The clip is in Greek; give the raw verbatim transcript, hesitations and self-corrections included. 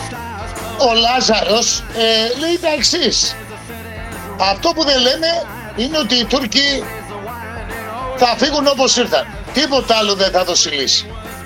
ο Λάζαρος ε, λέει τα εξής. Αυτό που δεν λένε είναι ότι οι Τούρκοι θα φύγουν όπως ήρθαν. Τίποτα άλλο δεν θα δώσει λύση.